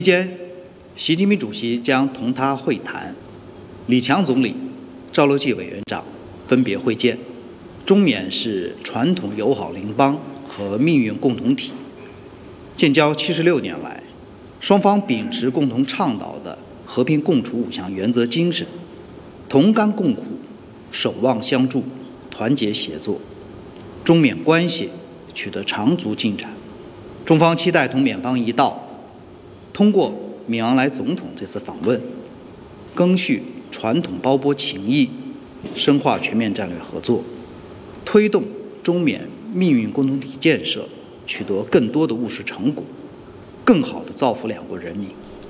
期间，习近平主席将同他会谈，李强总理、赵乐际委员长分别会见。中缅是传统友好邻邦和命运共同体，建交76年来，双方秉持共同倡导的和平共处5项原则精神，同甘共苦，守望相助，团结协作，中缅关系取得长足进展。中方期待同缅方一道，通过敏昂莱总统这次访问，赓续传统胞波情谊，深化全面战略合作，推动中缅命运共同体建设取得更多的务实成果，更好地造福两国人民。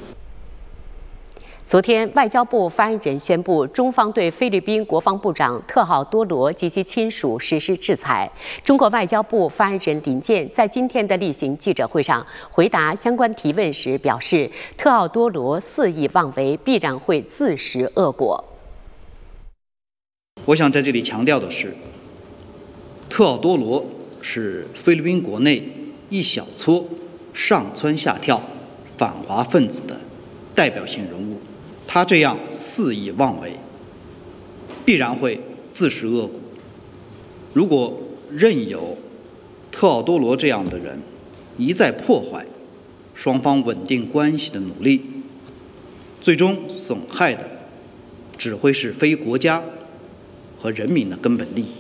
昨天，外交部发言人宣布，中方对菲律宾国防部长特奥多罗及其亲属实施制裁。中国外交部发言人林健在今天的例行记者会上回答相关提问时表示，特奥多罗肆意妄为，必然会自食恶果。 我想在这里强调的是，特奥多罗是菲律宾国内一小撮上蹿下跳反华分子的代表性人物。他这样肆意妄为，必然会自食恶果。如果任由特奥多罗这样的人一再破坏双方稳定关系的努力，最终损害的只会是非国家和人民的根本利益。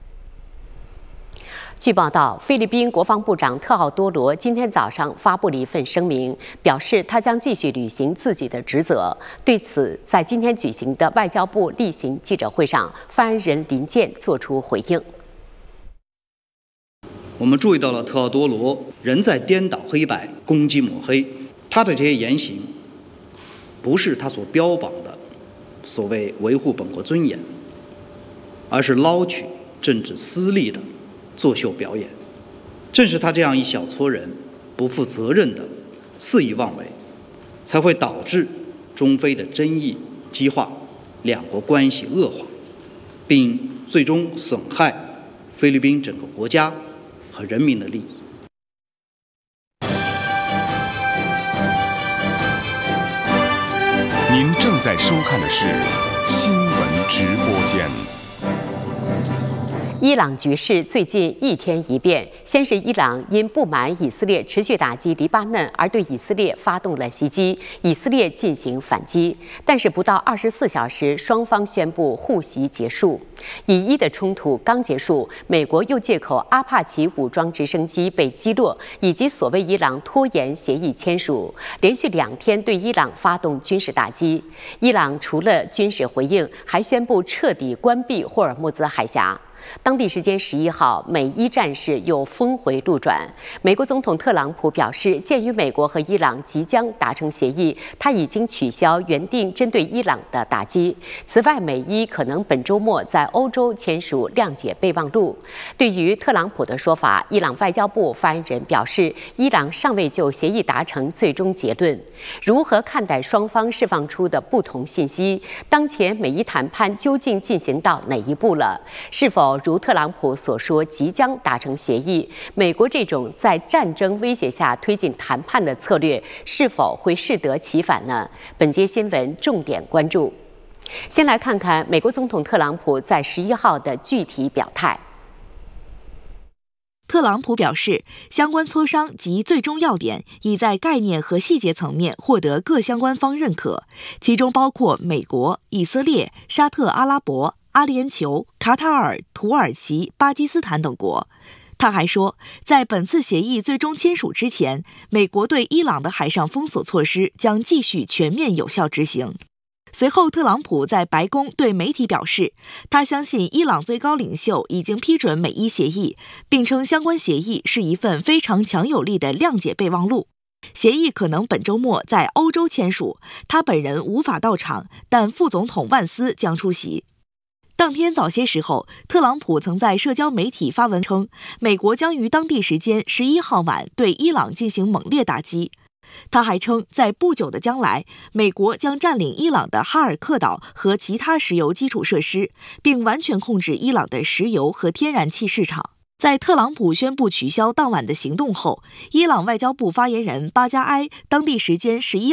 据报道，菲律宾国防部长特奥多罗今天早上发布了一份声明，表示他将继续履行自己的职责。对此，在今天举行的外交部例行记者会上，发言人林健作出回应。 我们注意到了特奥多罗仍在颠倒黑白、攻击抹黑，他的这些言行不是他所标榜的所谓维护本国尊严，而是捞取政治私利的作秀表演。正是他这样一小撮人不负责任的肆意妄为，才会导致中菲的争议激化，两国关系恶化，并最终损害菲律宾整个国家和人民的利益。 您正在收看的是新闻直播间。 伊朗局势最近一天一变，先是伊朗因不满以色列持续打击黎巴嫩而对以色列发动了袭击，以色列进行反击，但是不到24小时，双方宣布互袭结束。以伊的冲突刚结束，美国又借口阿帕奇武装直升机被击落，以及所谓伊朗拖延协议签署，连续2天对伊朗发动军事打击。伊朗除了军事回应，还宣布彻底关闭霍尔木兹海峡。当地时间11号，美伊战事又峰回路转。美国总统特朗普表示，鉴于美国和伊朗即将达成协议，他已经取消原定针对伊朗的打击。此外，美伊可能本周末在欧洲签署谅解备忘录。对于特朗普的说法，伊朗外交部发言人表示，伊朗尚未就协议达成最终结论。如何看待双方释放出的不同信息？当前美伊谈判究竟进行到哪一步了？是否如特朗普所说即将达成协议？美国这种在战争威胁下推进谈判的策略是否会适得其反呢？本节新闻重点关注。先来看看美国总统特朗普在11号的具体表态。 特朗普表示，相关磋商及最终要点已在概念和细节层面获得各相关方认可，其中包括美国、以色列、沙特阿拉伯、阿联酋、卡塔尔、土耳其、巴基斯坦等国。他还说，在本次协议最终签署之前，美国对伊朗的海上封锁措施将继续全面有效执行。随后，特朗普在白宫对媒体表示，他相信伊朗最高领袖已经批准美伊协议，并称相关协议是一份非常强有力的谅解备忘录。协议可能本周末在欧洲签署，他本人无法到场，但副总统万斯将出席。当天早些时候，特朗普曾在社交媒体发文称，美国将于当地时间11号晚对伊朗进行猛烈打击。他还称，在不久的将来，美国将占领伊朗的哈尔克岛和其他石油基础设施，并完全控制伊朗的石油和天然气市场。 在特朗普宣布取消当晚的行动后，伊朗外交部发言人巴加埃当地时间11